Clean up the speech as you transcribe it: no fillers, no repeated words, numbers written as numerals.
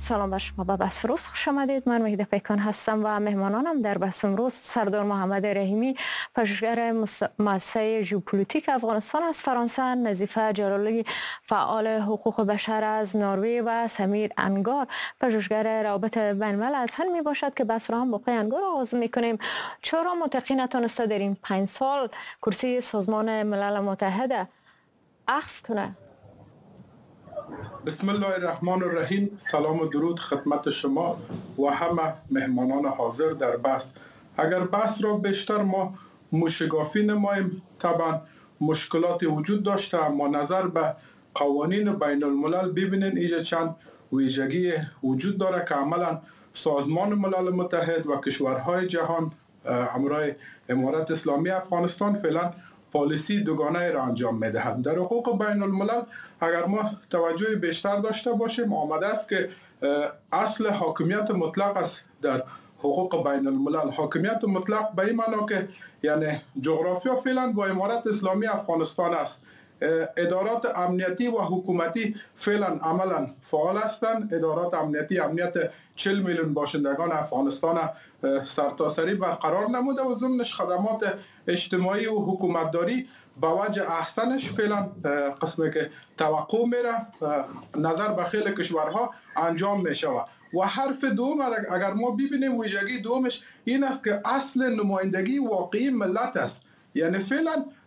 سلام بر شما. به بحث روز خوش آمدید. من مهدی پیکان هستم و مهمانانم در بحث امروز سردار محمد رحیمی، پژوهشگر مؤسسه ژئوپلیتیک افغانستان از فرانسه، نظیفه جلالی فعال حقوق بشر از نروژ و سمیر انگار، پژوهشگر روابط بین الملل از هند می باشد که بحث را هم با آقای انگار آغاز می‌کنیم. چرا متقی نتونسته در این 5 سال کرسی سازمان ملل متحد اخذ کنه؟ بسم الله الرحمن الرحیم. سلام و درود خدمت شما و همه مهمانان حاضر در بحث. اگر بحث را بیشتر ما موشگافی نماییم، طبعا مشکلاتی وجود داشته، اما نظر به قوانین بین الملل ببینین اینجا چند ویژگی وجود داره که عملا سازمان ملل متحد و کشورهای جهان همراه امارت اسلامی افغانستان فعلا پالیسی دوگانه را انجام میدهند. در حقوق بین الملل اگر ما توجه بیشتر داشته باشیم، آمده است که اصل حاکمیت مطلق است در حقوق بین الملل. حاکمیت مطلق به این معنا که یعنی جغرافیا فعلا با امارت اسلامی افغانستان است. ادارات امنیتی و حکومتی فعلا عملا فعال هستند. ادارات امنیتی امنیت 40 میلیون باشندگان افغانستان سرتاسری برقرار نموده و ضمنش خدمات اجتماعی و حکومتداری با وجه احسنش فعلا قسمی که توقع میره نظر به خیلی کشورها انجام میشود. و حرف دوم اگر ما ببینیم، ویژگی دومش این است که اصل نمایندگی واقعی ملت است. یعنی فعلا